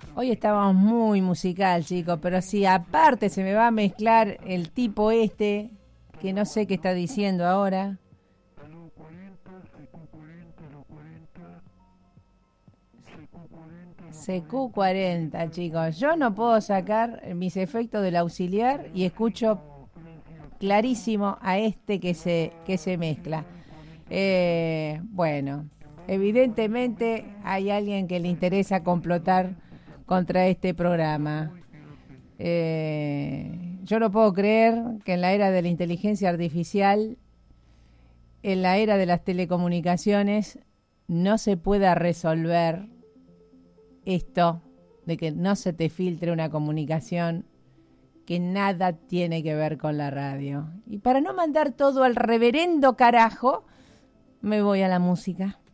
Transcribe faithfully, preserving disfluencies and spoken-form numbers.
Hoy estábamos muy musical, chicos, pero si aparte se me va a mezclar el tipo este, que no sé qué está diciendo ahora. C Q cuarenta, chicos. Yo no puedo sacar mis efectos del auxiliar y escucho clarísimo a este que se, que se mezcla. Eh, bueno, evidentemente hay alguien que le interesa complotar contra este programa. Eh, yo no puedo creer que en la era de la inteligencia artificial, en la era de las telecomunicaciones, no se pueda resolver esto de que no se te filtre una comunicación que nada tiene que ver con la radio. Y para no mandar todo al reverendo carajo, me voy a la música.